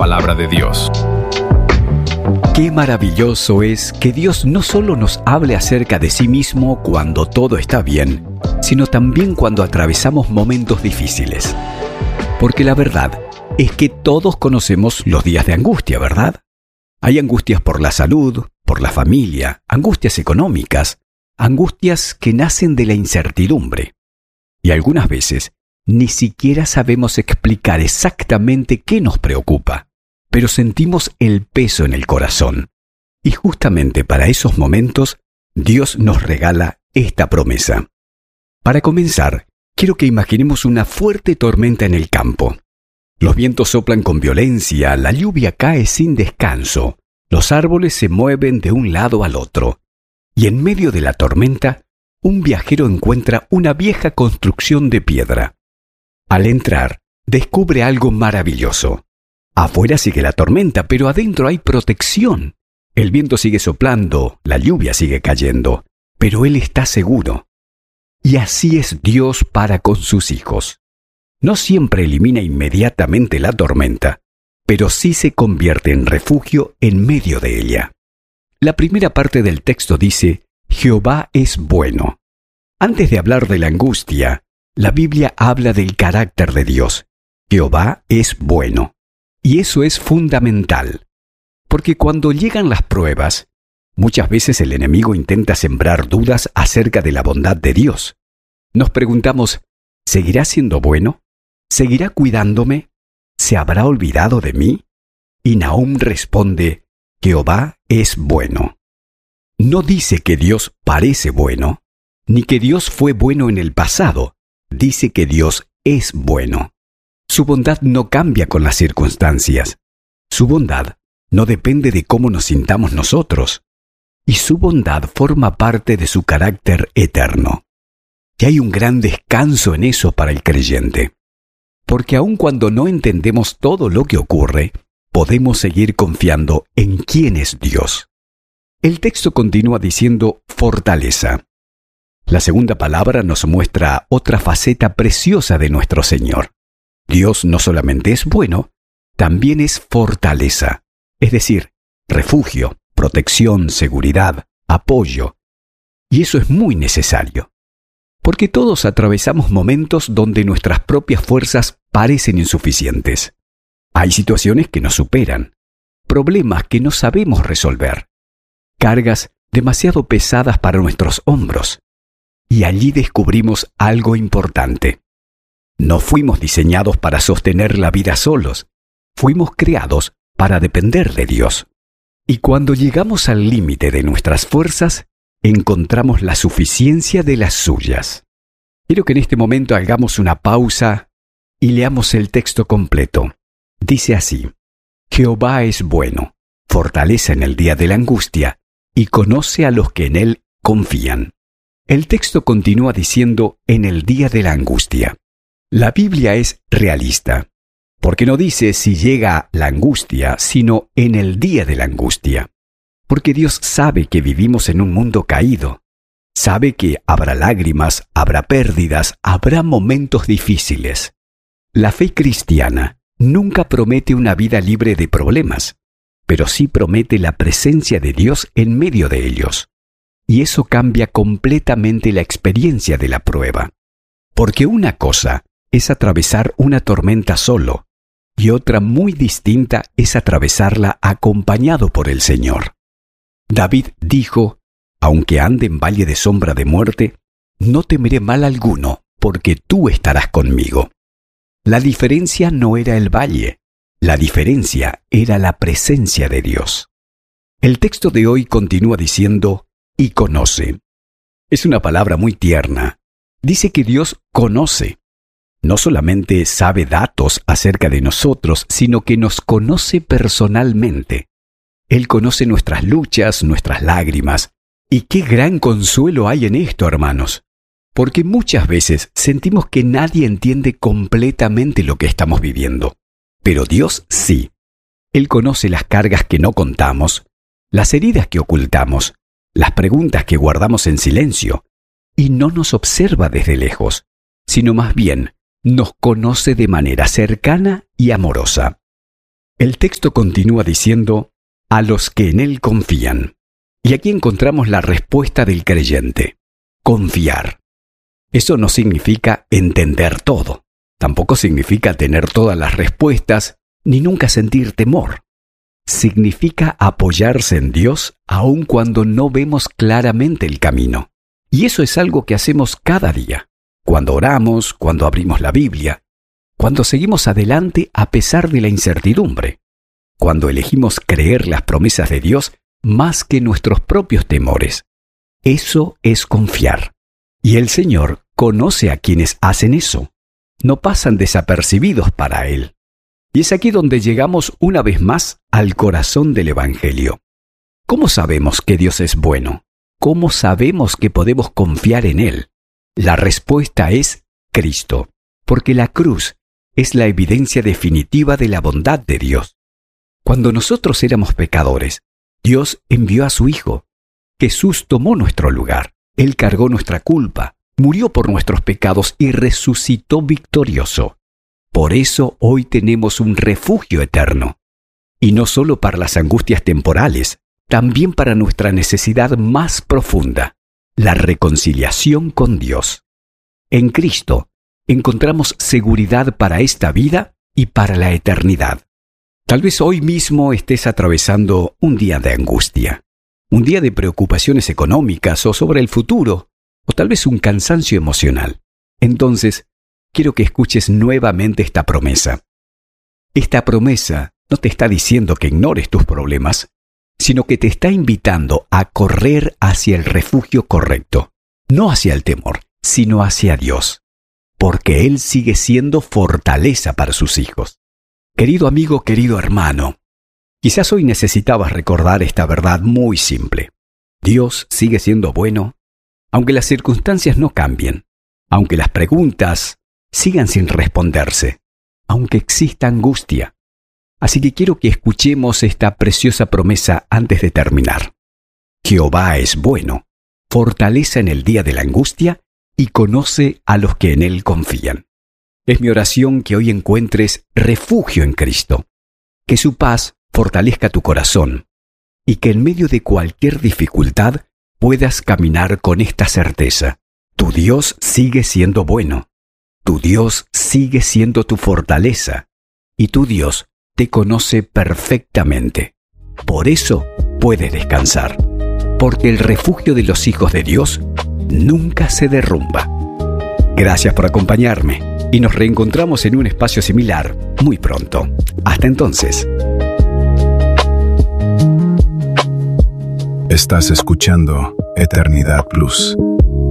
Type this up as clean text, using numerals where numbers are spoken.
palabra de Dios. Qué maravilloso es que Dios no solo nos hable acerca de sí mismo cuando todo está bien, sino también cuando atravesamos momentos difíciles. Porque la verdad es que todos conocemos los días de angustia, ¿verdad? Hay angustias por la salud, por la familia, angustias económicas, angustias que nacen de la incertidumbre. Y algunas veces ni siquiera sabemos explicar exactamente qué nos preocupa, pero sentimos el peso en el corazón. Y justamente para esos momentos, Dios nos regala esta promesa. Para comenzar, quiero que imaginemos una fuerte tormenta en el campo. Los vientos soplan con violencia, la lluvia cae sin descanso, los árboles se mueven de un lado al otro. Y en medio de la tormenta, un viajero encuentra una vieja construcción de piedra. Al entrar, descubre algo maravilloso. Afuera sigue la tormenta, pero adentro hay protección. El viento sigue soplando, la lluvia sigue cayendo, pero él está seguro. Y así es Dios para con sus hijos. No siempre elimina inmediatamente la tormenta, pero sí se convierte en refugio en medio de ella. La primera parte del texto dice, Jehová es bueno. Antes de hablar de la angustia, la Biblia habla del carácter de Dios. Jehová es bueno. Y eso es fundamental, porque cuando llegan las pruebas, muchas veces el enemigo intenta sembrar dudas acerca de la bondad de Dios. Nos preguntamos, ¿seguirá siendo bueno? ¿Seguirá cuidándome? ¿Se habrá olvidado de mí? Y Nahum responde, Jehová es bueno. No dice que Dios parece bueno, ni que Dios fue bueno en el pasado. Dice que Dios es bueno. Su bondad no cambia con las circunstancias. Su bondad no depende de cómo nos sintamos nosotros. Y su bondad forma parte de su carácter eterno. Y hay un gran descanso en eso para el creyente. Porque aun cuando no entendemos todo lo que ocurre, podemos seguir confiando en quién es Dios. El texto continúa diciendo fortaleza. La segunda palabra nos muestra otra faceta preciosa de nuestro Señor. Dios no solamente es bueno, también es fortaleza, es decir, refugio, protección, seguridad, apoyo. Y eso es muy necesario, porque todos atravesamos momentos donde nuestras propias fuerzas parecen insuficientes. Hay situaciones que nos superan, problemas que no sabemos resolver, cargas demasiado pesadas para nuestros hombros. Y allí descubrimos algo importante. No fuimos diseñados para sostener la vida solos. Fuimos creados para depender de Dios. Y cuando llegamos al límite de nuestras fuerzas, encontramos la suficiencia de las suyas. Quiero que en este momento hagamos una pausa y leamos el texto completo. Dice así, Jehová es bueno, fortaleza en el día de la angustia, y conoce a los que en él confían. El texto continúa diciendo en el día de la angustia. La Biblia es realista, porque no dice si llega la angustia, sino en el día de la angustia. Porque Dios sabe que vivimos en un mundo caído. Sabe que habrá lágrimas, habrá pérdidas, habrá momentos difíciles. La fe cristiana nunca promete una vida libre de problemas, pero sí promete la presencia de Dios en medio de ellos. Y eso cambia completamente la experiencia de la prueba. Porque una cosa es atravesar una tormenta solo, y otra muy distinta es atravesarla acompañado por el Señor. David dijo, aunque ande en valle de sombra de muerte, no temeré mal alguno, porque tú estarás conmigo. La diferencia no era el valle, la diferencia era la presencia de Dios. El texto de hoy continúa diciendo, y conoce. Es una palabra muy tierna. Dice que Dios conoce. No solamente sabe datos acerca de nosotros, sino que nos conoce personalmente. Él conoce nuestras luchas, nuestras lágrimas. Y qué gran consuelo hay en esto, hermanos. Porque muchas veces sentimos que nadie entiende completamente lo que estamos viviendo. Pero Dios sí. Él conoce las cargas que no contamos, las heridas que ocultamos, las preguntas que guardamos en silencio. Y no nos observa desde lejos, sino más bien nos conoce de manera cercana y amorosa. El texto continúa diciendo, a los que en Él confían. Y aquí encontramos la respuesta del creyente: confiar. Eso no significa entender todo. Tampoco significa tener todas las respuestas, ni nunca sentir temor. Significa apoyarse en Dios aun cuando no vemos claramente el camino. Y eso es algo que hacemos cada día. Cuando oramos, cuando abrimos la Biblia, cuando seguimos adelante a pesar de la incertidumbre, cuando elegimos creer las promesas de Dios más que nuestros propios temores. Eso es confiar. Y el Señor conoce a quienes hacen eso. No pasan desapercibidos para Él. Y es aquí donde llegamos una vez más al corazón del Evangelio. ¿Cómo sabemos que Dios es bueno? ¿Cómo sabemos que podemos confiar en Él? La respuesta es Cristo, porque la cruz es la evidencia definitiva de la bondad de Dios. Cuando nosotros éramos pecadores, Dios envió a su Hijo. Jesús tomó nuestro lugar. Él cargó nuestra culpa, murió por nuestros pecados y resucitó victorioso. Por eso hoy tenemos un refugio eterno. Y no solo para las angustias temporales, también para nuestra necesidad más profunda, la reconciliación con Dios. En Cristo encontramos seguridad para esta vida y para la eternidad. Tal vez hoy mismo estés atravesando un día de angustia, un día de preocupaciones económicas o sobre el futuro, o tal vez un cansancio emocional. Entonces, quiero que escuches nuevamente esta promesa. Esta promesa no te está diciendo que ignores tus problemas, sino que te está invitando a correr hacia el refugio correcto, no hacia el temor, sino hacia Dios, porque Él sigue siendo fortaleza para sus hijos. Querido amigo, querido hermano, quizás hoy necesitabas recordar esta verdad muy simple. Dios sigue siendo bueno, aunque las circunstancias no cambien, aunque las preguntas sigan sin responderse, aunque exista angustia. Así que quiero que escuchemos esta preciosa promesa antes de terminar. Jehová es bueno, fortaleza en el día de la angustia y conoce a los que en Él confían. Es mi oración que hoy encuentres refugio en Cristo, que su paz fortalezca tu corazón y que en medio de cualquier dificultad puedas caminar con esta certeza. Tu Dios sigue siendo bueno, tu Dios sigue siendo tu fortaleza y tu Dios te conoce perfectamente. Por eso puedes descansar, porque el refugio de los hijos de Dios nunca se derrumba. Gracias por acompañarme y nos reencontramos en un espacio similar muy pronto. Hasta entonces. Estás escuchando Eternidad Plus.